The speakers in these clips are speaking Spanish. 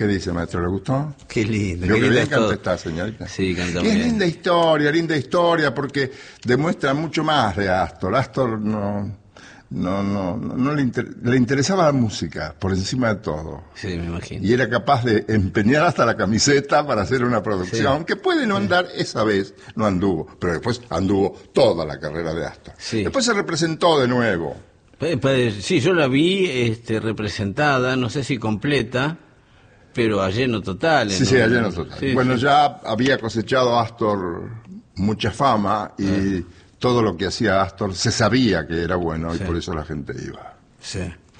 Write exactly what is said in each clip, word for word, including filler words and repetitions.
¿Qué dice, maestro? ¿Le gustó? Qué lindo. Lo qué que lindo bien canta todo. esta señorita. Sí, canta Y muy es bien. linda historia, linda historia, porque demuestra mucho más de Astor. Astor no, no, no, no, no le, inter- le interesaba la música por encima de todo. Sí, me imagino. Y era capaz de empeñar hasta la camiseta para hacer una producción, Sí. que puede no andar, esa vez no anduvo, pero después anduvo toda la carrera de Astor. Sí. Después se representó de nuevo. Puede- puede- Sí, yo la vi este, representada, no sé si completa, pero a lleno total. Sí, ¿no? sí, a lleno total. Sí, bueno, sí. ya había cosechado Astor mucha fama y Ah. todo lo que hacía Astor se sabía que era bueno Sí. y por eso la gente iba. Sí.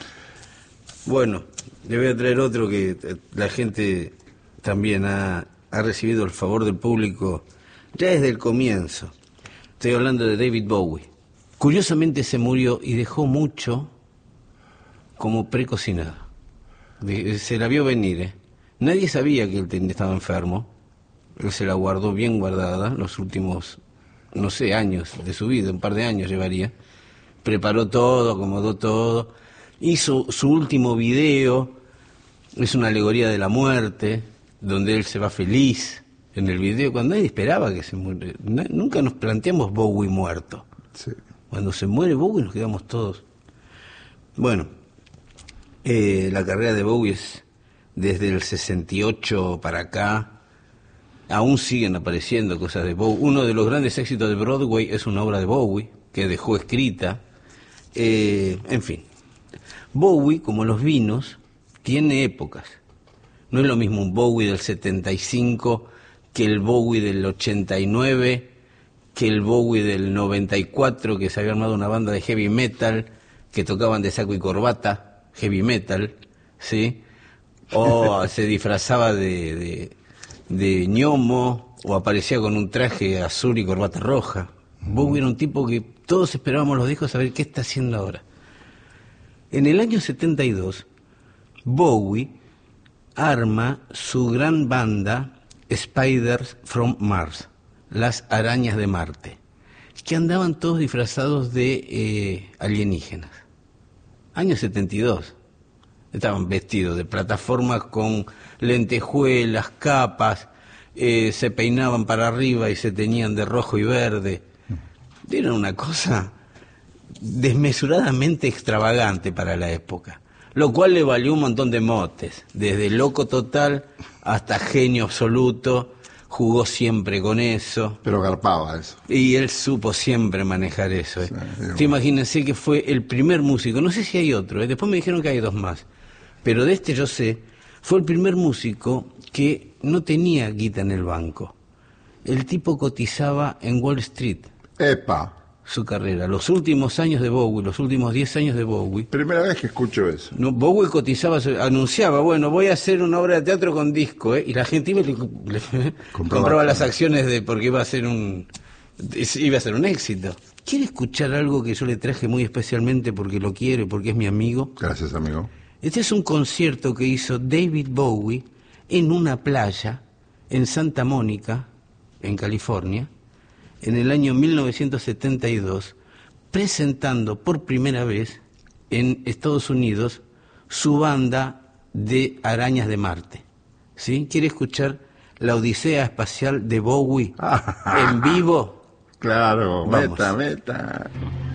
Bueno, le voy a traer otro que eh, la gente también ha, ha recibido el favor del público ya desde el comienzo. Estoy hablando de David Bowie. Curiosamente se murió y dejó mucho como precocinado. De- Se la vio venir, ¿eh? Nadie sabía que él ten- estaba enfermo. Él se la guardó bien guardada los últimos, no sé, años de su vida, un par de años llevaría. Preparó todo, acomodó todo. Hizo su último video, es una alegoría de la muerte, donde él se va feliz en el video, cuando nadie esperaba que se muera. Na- Nunca nos planteamos Bowie muerto. Sí. Cuando se muere Bowie nos quedamos todos. Bueno, eh, la carrera de Bowie es desde el sesenta y ocho para acá. Aún siguen apareciendo cosas de Bowie. Uno de los grandes éxitos de Broadway es una obra de Bowie que dejó escrita. Eh, en fin, Bowie, como los vinos, tiene épocas. No es lo mismo un Bowie del setenta y cinco que el Bowie del ochenta y nueve, que el Bowie del noventa y cuatro, que se había armado una banda de heavy metal, que tocaban de saco y corbata, heavy metal, ¿sí? O se disfrazaba de, de, de ñomo, o aparecía con un traje azul y corbata roja. Bowie era un tipo que todos esperábamos los discos a ver qué está haciendo ahora. En el año setenta y dos, Bowie arma su gran banda Spiders from Mars, las arañas de Marte, que andaban todos disfrazados de eh, alienígenas. Año setenta y dos. Estaban vestidos de plataformas con lentejuelas, capas, eh, se peinaban para arriba y se teñían de rojo y verde. Era una cosa desmesuradamente extravagante para la época, lo cual le valió un montón de motes, desde loco total hasta genio absoluto. Jugó siempre con eso. Pero garpaba eso. Y él supo siempre manejar eso. ¿eh? Sí, Sí, imagínense que fue el primer músico, no sé si hay otro, ¿eh? Después me dijeron que hay dos más, pero de este yo sé, fue el primer músico que no tenía guita en el banco. El tipo cotizaba en Wall Street Epa, su carrera. Los últimos años de Bowie, los últimos diez años de Bowie, primera vez que escucho eso. no, Bowie cotizaba, anunciaba, bueno, voy a hacer una obra de teatro con disco, ¿eh? Y la gente iba y le, le Compraba compraba las acciones. acciones de porque iba a ser un iba a ser un éxito. ¿Quiere escuchar algo que yo le traje muy especialmente porque lo quiero y porque es mi amigo? Gracias, amigo. Este es un concierto que hizo David Bowie en una playa en Santa Mónica, en California, en el año mil novecientos setenta y dos, presentando por primera vez en Estados Unidos su banda de Arañas de Marte. ¿Sí? ¿Quiere escuchar la Odisea Espacial de Bowie en vivo? Claro, Vamos. meta, meta.